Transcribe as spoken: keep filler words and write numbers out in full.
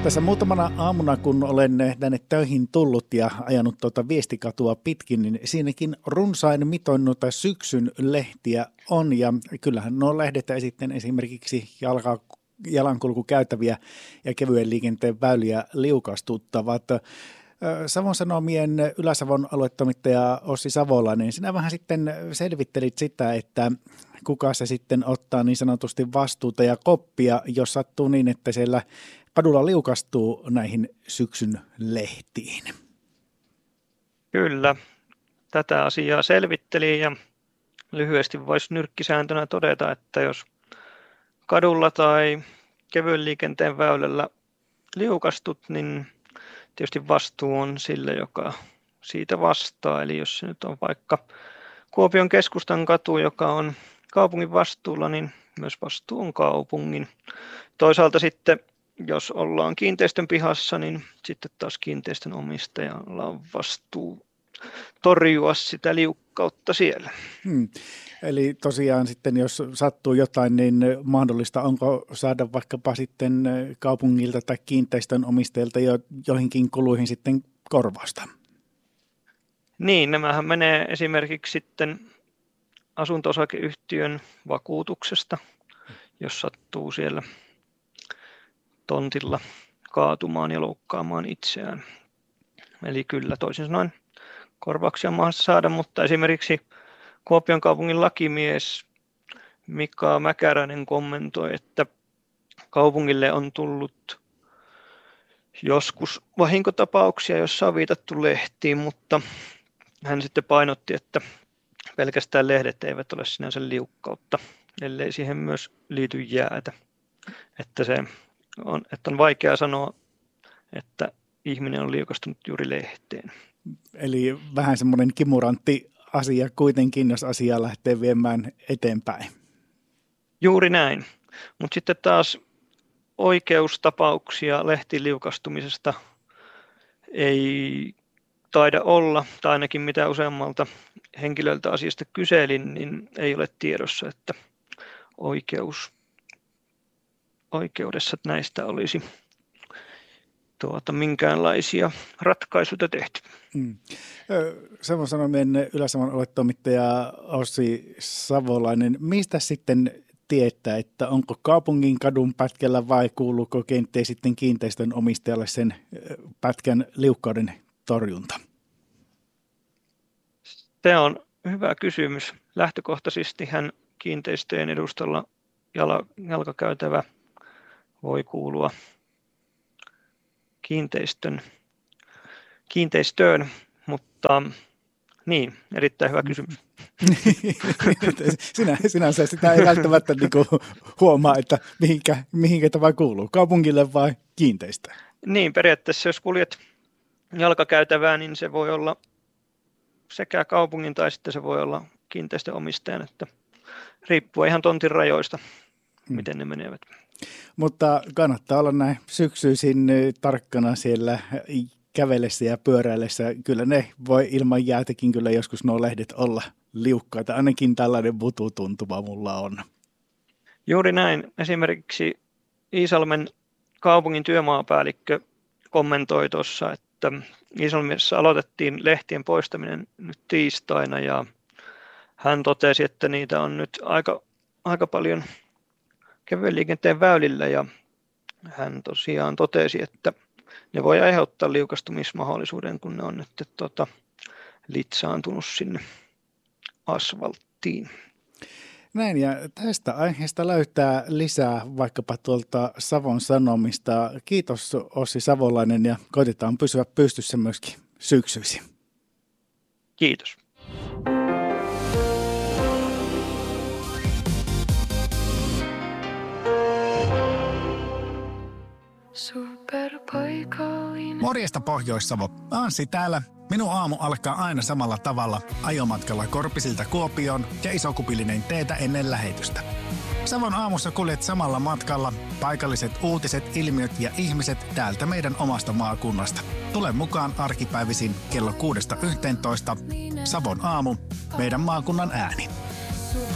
Tässä muutamana aamuna, kun olen tänne töihin tullut ja ajanut tuota Viestikatua pitkin, niin siinäkin runsain mitoin noita syksyn lehtiä on. Ja kyllähän nuo lehdet ja sitten esimerkiksi jalka, jalankulkukäytäviä ja kevyen liikenteen väyliä liukastuttavat. Savon Sanomien Ylä-Savon aluetoimittaja Ossi Savolainen, sinä vähän sitten selvittelit sitä, että kuka se sitten ottaa niin sanotusti vastuuta ja koppia, jos sattuu niin, että siellä kadulla liukastuu näihin syksyn lehtiin. Kyllä, tätä asiaa selvittelin ja lyhyesti voisi nyrkkisääntönä todeta, että jos kadulla tai kevyen liikenteen väylällä liukastut, niin tietysti vastuu on sille, joka siitä vastaa. Eli jos se nyt on vaikka Kuopion keskustan katu, joka on kaupungin vastuulla, niin myös vastuu on kaupungin. Toisaalta sitten, jos ollaan kiinteistön pihassa, niin sitten taas kiinteistön omistajalla on vastuu torjua sitä liukkautta siellä. Hmm. Eli tosiaan sitten, jos sattuu jotain, niin mahdollista onko saada vaikkapa sitten kaupungilta tai kiinteistön omistajilta jo joihinkin kuluihin sitten korvausta? Niin, nämähän menee esimerkiksi sitten asunto-osakeyhtiön vakuutuksesta, jos sattuu siellä tontilla kaatumaan ja loukkaamaan itseään. Eli kyllä toisin sanoen korvauksia on mahdollista saada, mutta esimerkiksi Kuopion kaupungin lakimies Mika Mäkäräinen kommentoi, että kaupungille on tullut joskus vahinkotapauksia, joissa on viitattu lehtiin, mutta hän sitten painotti, että pelkästään lehdet eivät ole sinänsä liukkautta, ellei siihen myös liity jäätä. Että, se on, että on vaikea sanoa, että ihminen on liukastunut juuri lehteen. Eli vähän semmoinen kimurantti asia kuitenkin, jos asiaa lähtee viemään eteenpäin. Juuri näin. Mutta sitten taas oikeustapauksia lehtiliukastumisesta ei taida olla, tai ainakin mitä useammalta henkilöltä asiasta kyselin, niin ei ole tiedossa, että oikeus, oikeudessa näistä olisi tuota, minkäänlaisia ratkaisuja tehty. Mm. Savon Sanomien Ylä-Savon aluetoimittaja Ossi Savolainen, mistä sitten tietää, että onko kaupungin kadun pätkällä vai kuuluuko kenties sitten kiinteistön omistajalle sen pätkän liukkauden torjunta? Se on hyvä kysymys. Lähtökohtaisesti hän kiinteistöjen edustalla jalkakäytävä voi kuulua kiinteistön, kiinteistöön, mutta niin, erittäin hyvä kysymys. Sinä, sinänsä sitä ei välttämättä niinku huomaa, että mihinkä, mihinkä tämä kuuluu, kaupungille vai kiinteistöön? Niin, periaatteessa jos kuljet jalkakäytävää, niin se voi olla sekä kaupungin tai sitten se voi olla kiinteistöomistajan, että riippuu ihan tontin rajoista, hmm. miten ne menevät. Mutta kannattaa olla näin syksyisin tarkkana siellä kävellessä ja pyöräillessä. Kyllä ne voi ilman jäätäkin kyllä joskus nuo lehdet olla liukkaita. Ainakin tällainen vututuntuma mulla on. Juuri näin. Esimerkiksi Iisalmen kaupungin työmaapäällikkö kommentoi tuossa, että Iisalmessa aloitettiin lehtien poistaminen nyt tiistaina ja hän totesi, että niitä on nyt aika, aika paljon kevyen liikenteen väylillä ja hän tosiaan totesi, että ne voi aiheuttaa liukastumismahdollisuuden, kun ne on nyt tuota, litsaantunut sinne asfalttiin. Näin, ja tästä aiheesta löytää lisää vaikkapa tuolta Savon Sanomista. Kiitos Ossi Savolainen ja koitetaan pysyä pystyssä myöskin syksyisin. Kiitos. Morjesta Pohjois-Savo. Anssi täällä. Minun aamu alkaa aina samalla tavalla ajomatkalla Korpisilta Kuopioon ja isokupillinen teetä ennen lähetystä. Savon aamussa kuljet samalla matkalla paikalliset uutiset, ilmiöt ja ihmiset täältä meidän omasta maakunnasta. Tule mukaan arkipäivisin kello kuudesta yhteentoista. Savon aamu, meidän maakunnan ääni.